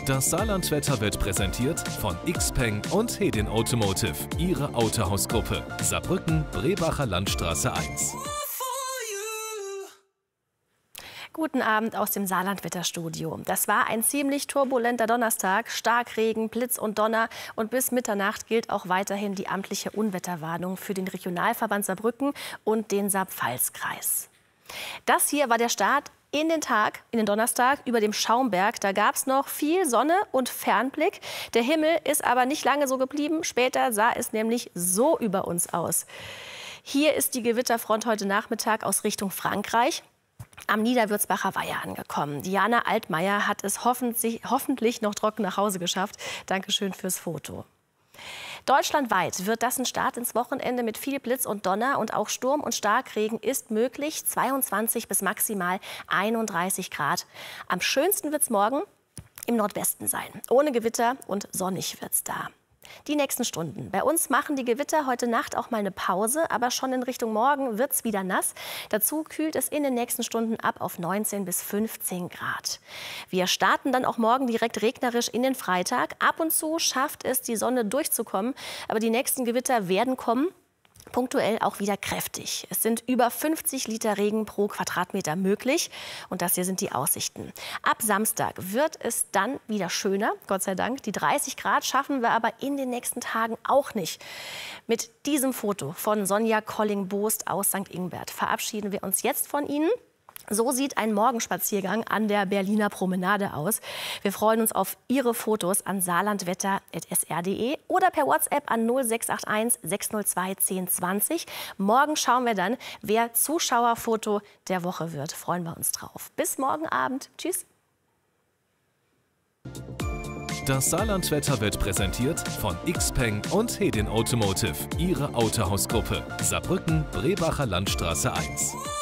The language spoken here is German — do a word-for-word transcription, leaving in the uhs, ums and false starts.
Das Saarlandwetter wird präsentiert von Xpeng und Hedin Automotive, Ihre Autohausgruppe. Saarbrücken, Brebacher Landstraße eins. Guten Abend aus dem Saarlandwetterstudio. Das war ein ziemlich turbulenter Donnerstag. Starkregen, Blitz und Donner. Und bis Mitternacht gilt auch weiterhin die amtliche Unwetterwarnung für den Regionalverband Saarbrücken und den Saar-Pfalz-Kreis. Das hier war der Start in den Tag, in den Donnerstag über dem Schaumberg. Da gab es noch viel Sonne und Fernblick. Der Himmel ist aber nicht lange so geblieben. Später sah es nämlich so über uns aus. Hier ist die Gewitterfront heute Nachmittag aus Richtung Frankreich am Niederwürzbacher Weiher angekommen. Diana Altmaier hat es hoffentlich, hoffentlich noch trocken nach Hause geschafft. Dankeschön fürs Foto. Deutschlandweit wird das ein Start ins Wochenende mit viel Blitz und Donner und auch Sturm und Starkregen ist möglich. zweiundzwanzig bis maximal einunddreißig Grad. Am schönsten wird es morgen im Nordwesten sein. Ohne Gewitter und sonnig wird es da. Die nächsten Stunden. Bei uns machen die Gewitter heute Nacht auch mal eine Pause, aber schon in Richtung Morgen wird es wieder nass. Dazu kühlt es in den nächsten Stunden ab auf neunzehn bis fünfzehn Grad. Wir starten dann auch morgen direkt regnerisch in den Freitag. Ab und zu schafft es, die Sonne durchzukommen, aber die nächsten Gewitter werden kommen. Punktuell auch wieder kräftig. Es sind über fünfzig Liter Regen pro Quadratmeter möglich. Und das hier sind die Aussichten. Ab Samstag wird es dann wieder schöner, Gott sei Dank. Die dreißig Grad schaffen wir aber in den nächsten Tagen auch nicht. Mit diesem Foto von Sonja Colling-Boost aus Sankt Ingbert verabschieden wir uns jetzt von Ihnen. So sieht ein Morgenspaziergang an der Berliner Promenade aus. Wir freuen uns auf Ihre Fotos an saarlandwetter punkt s r punkt d e oder per WhatsApp an null sechs acht eins sechs null zwei zehn zwanzig. Morgen schauen wir dann, wer Zuschauerfoto der Woche wird. Freuen wir uns drauf. Bis morgen Abend. Tschüss. Das Saarlandwetter wird präsentiert von Xpeng und Hedin Automotive, Ihre Autohausgruppe. Saarbrücken, Brebacher Landstraße eins.